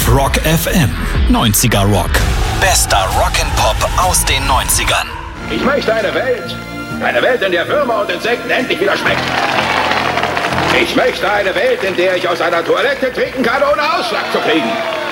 Rock FM 90er Rock. Bester Rock'n'Pop aus den 90ern. Ich möchte eine Welt, in der Würmer und Insekten endlich wieder schmecken. Ich möchte eine Welt, in der ich aus einer Toilette trinken kann, ohne Ausschlag zu kriegen.